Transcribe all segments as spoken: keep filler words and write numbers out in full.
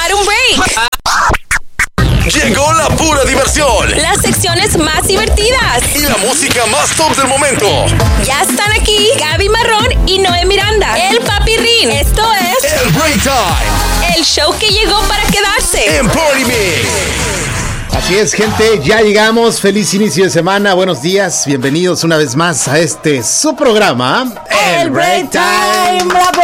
dar un break. Llegó la pura diversión. Las secciones más divertidas. Y la música más top del momento. Ya están aquí Gaby Marrón y Noé Miranda. El Papirrín. Esto es... El Break Time. El show que llegó para quedarse. En Party Mix. Así es, gente, ya llegamos. Feliz inicio de semana, buenos días. Bienvenidos una vez más a este, su programa, El Break Time.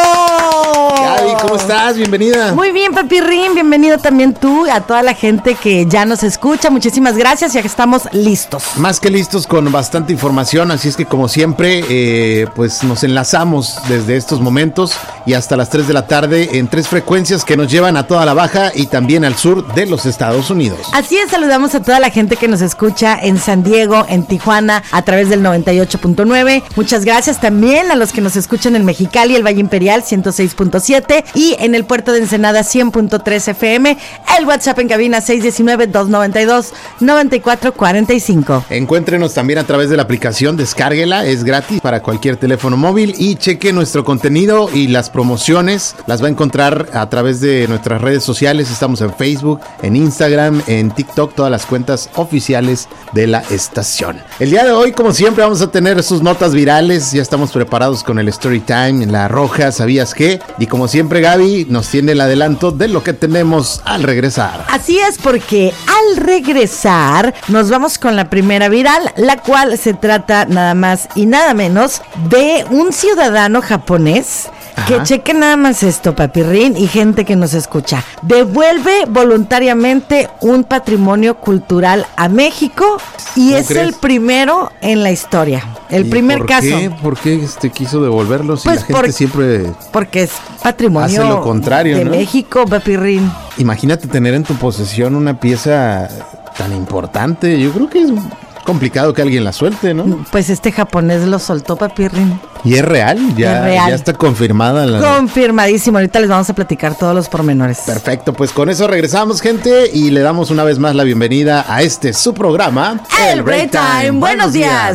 ¡Bravo! Gaby, ¿cómo estás? Bienvenida. Muy bien, Papirrín, bienvenido también tú, a toda la gente que ya nos escucha. Muchísimas gracias, ya que estamos listos. Más que listos, con bastante información, así es que como siempre, eh, pues nos enlazamos desde estos momentos y hasta las tres de la tarde en tres frecuencias que nos llevan a toda la baja y también al sur de los Estados Unidos. Así es, saludamos a toda la gente que nos escucha en San Diego, en Tijuana, a través del noventa y ocho punto nueve. Muchas gracias también a los que nos escuchan en Mexicali, el Valle Imperial ciento seis punto siete y en el puerto de Ensenada cien punto tres F M. El WhatsApp en cabina seis uno nueve, dos nueve dos, nueve cuatro cuatro cinco. Encuéntrenos también a través de la aplicación, descárguela, es gratis para cualquier teléfono móvil y cheque nuestro contenido y las promociones. Las va a encontrar a través de nuestras redes sociales. Estamos en Facebook, en Instagram, en TikTok, todas las cuentas oficiales de la estación. El día de hoy, como siempre, vamos a tener sus notas virales. Ya estamos preparados con el Story Time en La Roja, ¿sabías qué? Y como siempre, Gaby nos tiene el adelanto de lo que tenemos al regresar. Así es, porque al regresar nos vamos con la primera viral, la cual se trata nada más y nada menos de un ciudadano japonés. Ajá. Que cheque nada más esto, Papirrín, y gente que nos escucha. Devuelve voluntariamente un patrimonio cultural a México y es crees? el primero en la historia. El ¿Y primer por caso. Qué? ¿Por qué este quiso devolverlo? Si Pues la gente por- siempre... Porque es patrimonio Hace lo contrario, de ¿no? México, Papirrín. Imagínate tener en tu posesión una pieza tan importante. Yo creo que es complicado que alguien la suelte, ¿no? Pues este japonés lo soltó, Papirrín. Y es real, ya, Es real. ya está confirmada la... Confirmadísimo. Ahorita les vamos a platicar todos los pormenores. Perfecto, pues con eso regresamos, gente, y le damos una vez más la bienvenida a este su programa, El Break Time. Buenos días.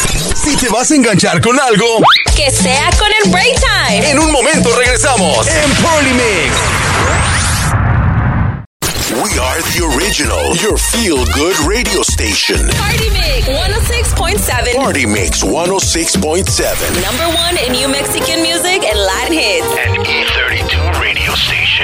Si te vas a enganchar con algo, Que sea con el Break Time. en un momento regresamos en Party Mix. We are the original, your feel-good radio station. Party Mix one oh six point seven. Party Mix one oh six point seven. Number one in new Mexican music and Latin hits. And